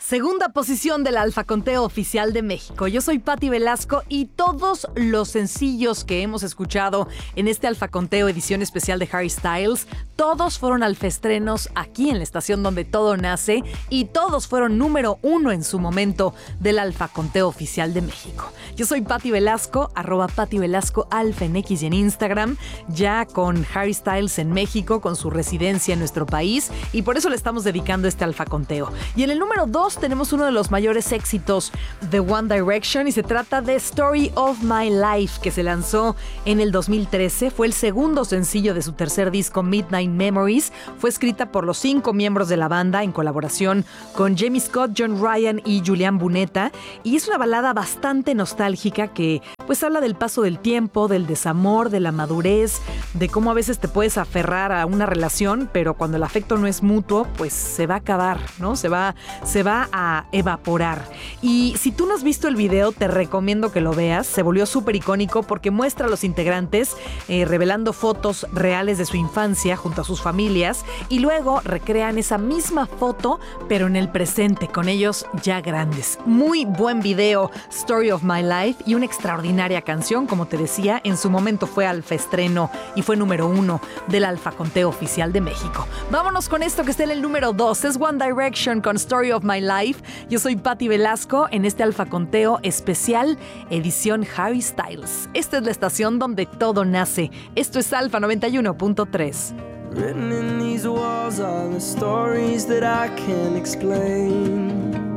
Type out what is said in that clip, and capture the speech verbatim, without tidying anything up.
Segunda posición del Alfa Conteo Oficial de México. Yo soy Patti Velasco y todos los sencillos que hemos escuchado en este Alfa Conteo edición especial de Harry Styles, todos fueron alfaestrenos aquí en la estación donde todo nace y todos fueron número uno en su momento del Alfa Conteo Oficial de México. Yo soy Patti Velasco, arroba Patti Velasco Alfa en X y en Instagram, ya con Harry Styles en México, con su residencia en nuestro país, y por eso le estamos dedicando este Alfa Conteo. Y en el número dos tenemos uno de los mayores éxitos de One Direction y se trata de Story of My Life, que se lanzó en el dos mil trece. Fue el segundo sencillo de su tercer disco Midnight Memories. Fue escrita por los cinco miembros de la banda en colaboración con Jamie Scott, John Ryan y Julian Bunetta, y es una balada bastante nostálgica que pues habla del paso del tiempo, del desamor, de la madurez, de cómo a veces te puedes aferrar a una relación, pero cuando el afecto no es mutuo, pues se va a acabar, ¿no? Se va, se va a evaporar. Y si tú no has visto el video, te recomiendo que lo veas. Se volvió súper icónico porque muestra a los integrantes eh, revelando fotos reales de su infancia junto a sus familias y luego recrean esa misma foto pero en el presente con ellos ya grandes. Muy buen video, Story of My Life, y una extraordinaria canción, como te decía, en su momento fue alfaestreno y fue número uno del Alfa Conteo Oficial de México. Vámonos con esto que está en el número dos, es One Direction con Story of My Life. Yo soy Patti Velasco en este Alfa Conteo especial edición Harry Styles. Esta es la estación donde todo nace. Esto es Alfa noventa y uno punto tres. Written in these walls are the stories that I can't explain.